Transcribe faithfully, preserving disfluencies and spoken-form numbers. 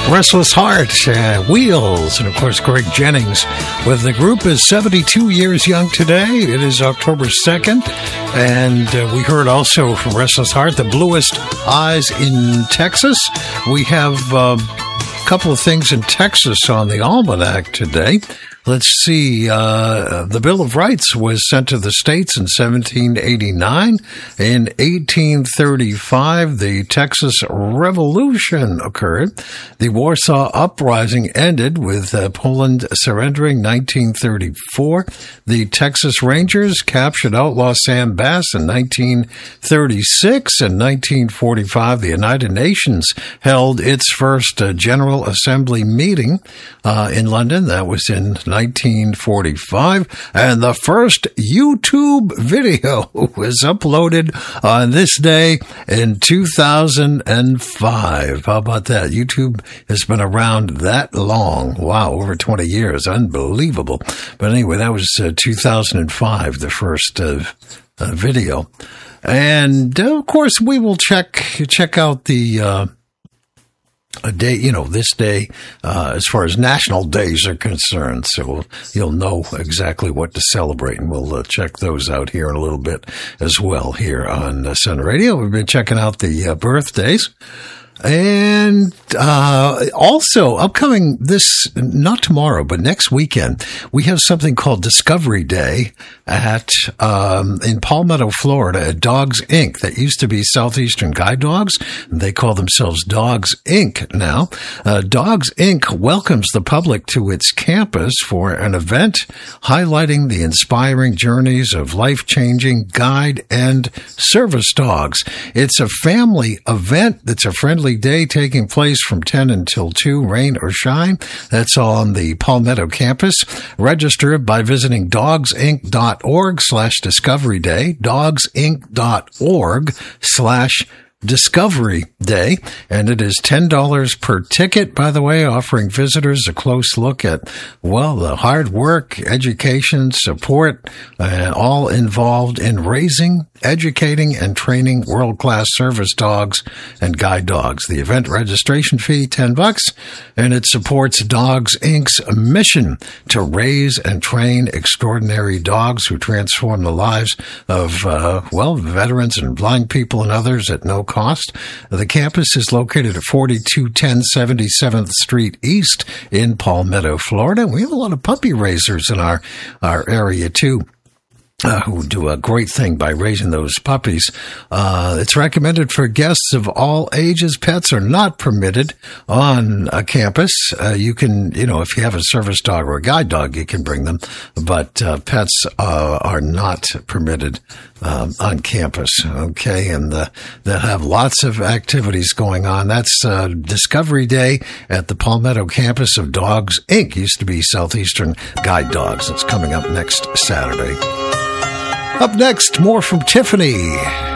Restless Heart, uh, Wheels, and of course Greg Jennings with the group is seventy-two years young today. It is October second, and uh, we heard also from Restless Heart, The Bluest Eyes in Texas. We have uh, a couple of things in Texas on the Almanac today. Let's see, uh, the Bill of Rights was sent to the states in seventeen eighty-nine. In eighteen thirty-five, the Texas Revolution occurred. The Warsaw Uprising ended with uh, Poland surrendering nineteen thirty-four. The Texas Rangers captured outlaw Sam Bass in nineteen thirty-six. In nineteen forty-five, the United Nations held its first uh, General Assembly meeting uh, in London. That was in nineteen forty-five, and the first YouTube video was uploaded on this day in two thousand five. How about that? YouTube has been around that long. Wow, over twenty years. Unbelievable. But anyway, that was uh, two thousand five, the first uh, uh, video. And, uh, of course, we will check check out the... Uh, A day, you know, this day, uh, as far as national days are concerned. So we'll, you'll know exactly what to celebrate, and we'll uh, check those out here in a little bit as well here on uh, Sun Radio. We've been checking out the uh, birthdays. And uh also upcoming this, not tomorrow, but next weekend, we have something called Discovery Day at um in Palmetto, Florida, at Dogs Incorporated. That used to be Southeastern Guide Dogs. They call themselves Dogs Incorporated now. Uh, Dogs Incorporated welcomes the public to its campus for an event highlighting the inspiring journeys of life-changing guide and service dogs. It's a family event that's a friendly day taking place from ten until two, rain or shine. That's on the Palmetto campus. Register by visiting dogsinc.org slash discovery day, dogsinc.org slash Discovery Day, and it is ten dollars per ticket, by the way, offering visitors a close look at, well, the hard work, education, support, uh, all involved in raising, educating, and training world-class service dogs and guide dogs. The event registration fee, ten bucks, and it supports Dogs Incorporated's mission to raise and train extraordinary dogs who transform the lives of, uh, well, veterans and blind people and others at no cost. The campus is located at forty-two ten seventy-seventh Street East in Palmetto, Florida. We have a lot of puppy raisers in our, our area, too. Uh, who do a great thing by raising those puppies. Uh, it's recommended for guests of all ages. Pets are not permitted on a campus. Uh, you can, you know, if you have a service dog or a guide dog, you can bring them, but uh, pets uh, are not permitted um, on campus. Okay, and the, they'll have lots of activities going on. That's uh, Discovery Day at the Palmetto campus of Dogs Incorporated. Used to be Southeastern Guide Dogs. It's coming up next Saturday. Up next, more from Tiffany.